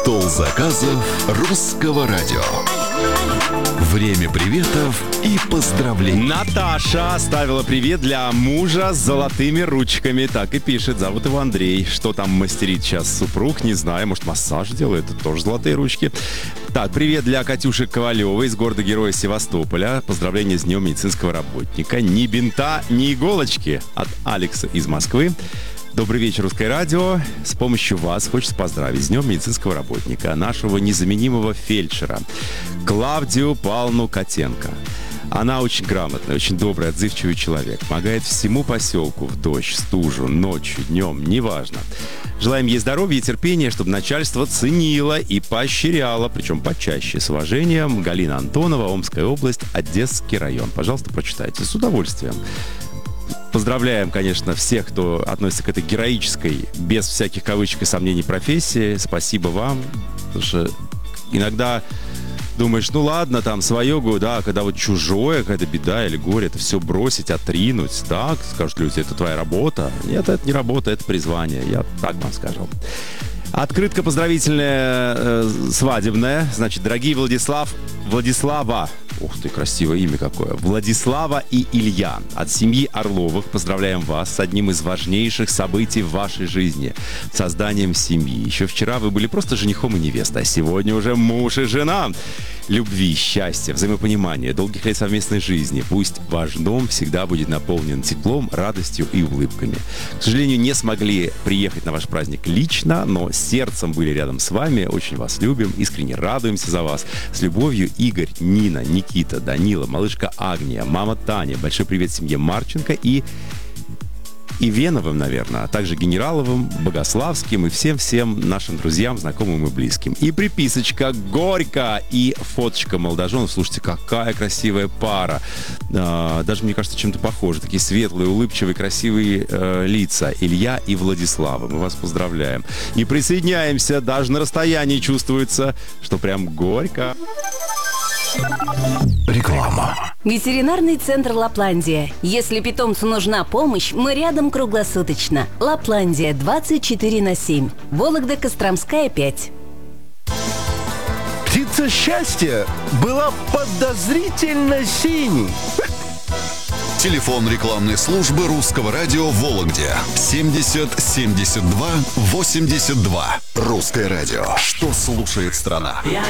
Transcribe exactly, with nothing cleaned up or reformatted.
Стол заказов русского радио. Время приветов и поздравлений. Наташа оставила привет для мужа с золотыми ручками. Так и пишет. Зовут его Андрей. Что там мастерит сейчас супруг, не знаю. Может, массаж делает? Это тоже золотые ручки. Так, привет для Катюши Ковалевой из города-героя Севастополя. Поздравления с Днем медицинского работника. Ни бинта, ни иголочки от Алекса из Москвы. Добрый вечер, Русское радио. С помощью вас хочется поздравить с Днем медицинского работника, нашего незаменимого фельдшера Клавдию Павловну Котенко. Она очень грамотный, очень добрый, отзывчивый человек. Помогает всему поселку в дождь, стужу, ночью, днем, неважно. Желаем ей здоровья и терпения, чтобы начальство ценило и поощряло, причем почаще. С уважением, Галина Антонова, Омская область, Одесский район. Пожалуйста, прочитайте. С удовольствием. Поздравляем, конечно, всех, кто относится к этой героической, без всяких кавычек и сомнений, профессии. Спасибо вам. Потому что иногда думаешь, ну ладно, там свое, да, когда вот чужое, какая-то беда или горе, это все бросить, отринуть, так, скажут люди, это твоя работа. Нет, это не работа, это призвание. Я так вам скажу. Открытка поздравительная, э, свадебная. Значит, дорогие Владислав, Владислава, ух ты, красивое имя какое, Владислава и Илья от семьи Орловых поздравляем вас с одним из важнейших событий в вашей жизни – созданием семьи. Еще вчера вы были просто женихом и невестой, а сегодня уже муж и жена. Любви, счастья, взаимопонимания, долгих лет совместной жизни. Пусть ваш дом всегда будет наполнен теплом, радостью и улыбками. К сожалению, не смогли приехать на ваш праздник лично, но сердцем были рядом с вами. Очень вас любим, искренне радуемся за вас. С любовью, Игорь, Нина, Никита, Данила, малышка Агния, мама Таня. Большой привет семье Марченко и Ивеновым, наверное, а также Генераловым, Богославским и всем-всем нашим друзьям, знакомым и близким. И приписочка «Горько» и фоточка молодоженов. Слушайте, какая красивая пара. А, даже, мне кажется, чем-то похожи. Такие светлые, улыбчивые, красивые э, лица. Илья и Владислава. Мы вас поздравляем. И присоединяемся. Даже на расстоянии чувствуется, что прям горько. Реклама. Ветеринарный центр «Лапландия». Если питомцу нужна помощь, мы рядом круглосуточно. «Лапландия» двадцать четыре на семь. Вологда-Костромская, пять. Птица счастья была подозрительно синей. Телефон рекламной службы русского радио в Вологде. семьдесят семьдесят два восемьдесят два. Русское радио. Что слушает страна?